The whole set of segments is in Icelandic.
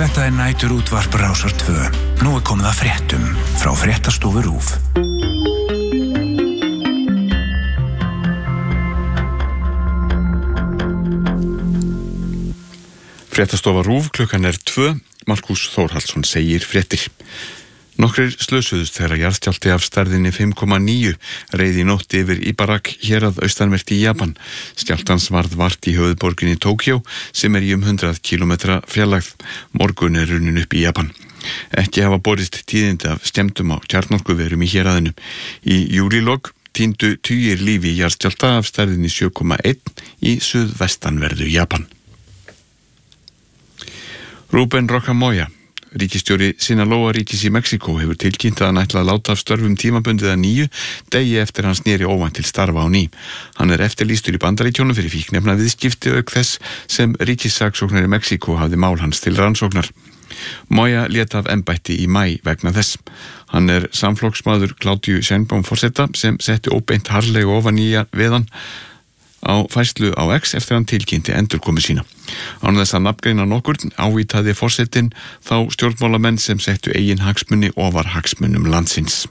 Þetta nætur útvarp Rásar 2. Nú komið að fréttum frá Fréttastofu RÚV. Fréttastofa RÚV, klukkan 2. Markús Þórhallsson segir fréttir. Nokkrir slösuðust þegar jarðskjálfti af stærðinni 5,9 reið í nótt yfir Ibaraki hérað austanvert í Japan. Skjálftans varð vart í höfuðborginni Tókjó sem í 100 km fjarlægð. Morgun runnin upp í Japan. Ekki hafa borist tíðindi af skemmdum á kjarnorkuverum í héraðinu. Í júlílok týndu tugir lífi í jarðskjálfta af stærðinni 7,1 í suðvestanverðu Japan. Rubén Roca Moya, ríkisstjóri Sinaloa ríkis í Mexíkó, hefur tilkynnt að hann ætla að láta af störfum tímabundið að nýju degi eftir hann sneri óvænt til starfa á ný. Hann eftirlýstur í Bandaríkjónum fyrir fíkniefna viðskipti auk þess sem ríkissaksóknari Mexíkó hafði mál hans til rannsóknar. Moya lét af embætti í maí vegna þess. Hann samflokksmaður Claudio Sheinbaum forseta sem setti óbeint harðlega ofan í við hann á færslu á X eftir hann tilkynnti endurkomu sína. Án þess að nafngreina nokkurn ávítaði forsetinn þá stjórnmálamenn sem settu eigin hagsmuni ofar hagsmunum landsins.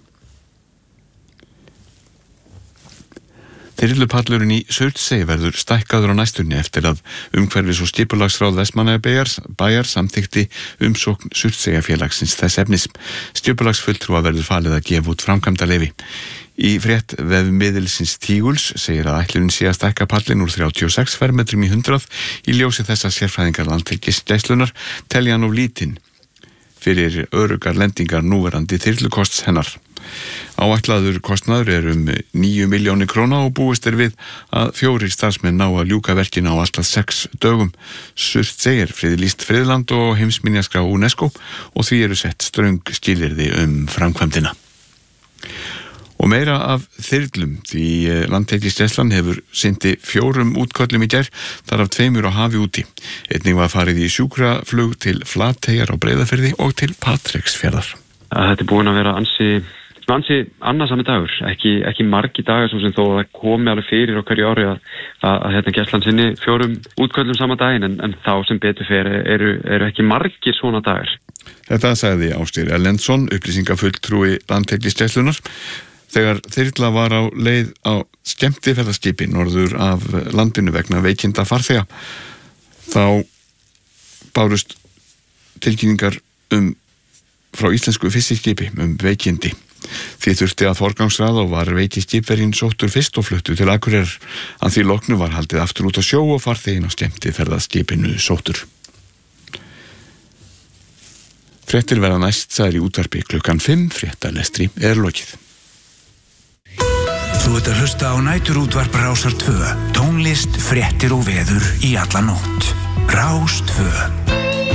Þyrlupallurinn í Surtsey verður stækkaður á næstunni eftir að umhverfis- og skipulagsráð Vestmannaeyjabæjar samþykkti umsókn Surtseyjarfélagsins þess efnis. Skipulagsfulltrúa verður falið að gefa út framkvæmdaleyfi. Í frétt vefmiðilsins Tíguls segir að ætlunin sé að stækka pallinn úr 36 fermetrum í 100 í ljósi þess að sérfræðingar Landhelgisgæslunnar telja hann of lítinn fyrir öruggar lendingar núverandi þyrlukosts hennar. Áætlaður kostnaður 9 milljónir króna og búist við að 4 starfsmenn ná að ljúka verkinu á alltaf 6 dögum. Surtsey friðlýst friðland og heimsminjaskrá UNESCO og því sett ströng skilyrði framkvæmdina. Og meira af þyrlum því Landhelgisgæslan hefur sinnt 4 útköllum í gær, þar af 2 á hafi úti. Einnig var farið í sjúkraflug til Flateyjar á Breiðafirði og til Patreksfjarðar. Þetta búin að vera ansi annarsami dagur, ekki margi dagar sem þó að komi alveg fyrir á hverju ári að gæslan sinni 4 útköllum sama daginn en þá sem betur fyrir eru ekki margir svona dagar. Þetta sagði Ásgeir Erlendsson, upplýsingafulltrúi Landhelgisgæslunnar. Þegar þyrla var á leið á skemmtiferðaskipi norður af landinu vegna veikinda farþega, þá bárust tilkynningar frá íslensku fiskiskipi veikindi. Því þurfti að forgangsraða og var veiki skipverjinn sóttur fyrst og fluttur til Akureyrar. Að því loknu var haldið aftur út á sjó og farþeginn á skemmtiferðaskipinu sóttur. Fréttir verða næst sagðir í útvarpi klukkan 5, fréttalestri lokið. Þú ert að hlusta á næturútvarp Rásar 2. Tónlist, fréttir og veður í alla nótt. Rás 2.